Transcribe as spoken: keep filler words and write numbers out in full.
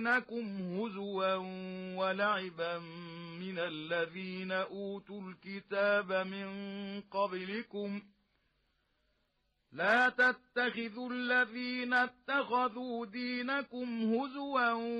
دينكم هزوا ولعبا من الذين أوتوا الكتاب من قبلكم لا تتخذوا الذين اتخذوا دينكم هزوا